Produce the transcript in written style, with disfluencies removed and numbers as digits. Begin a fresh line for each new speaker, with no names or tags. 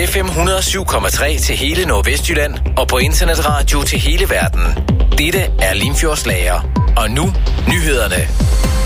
FM 107,3 til hele Nordvestjylland og på internetradio til hele verden. Dette er Limfjords Lager. Og nu nyhederne.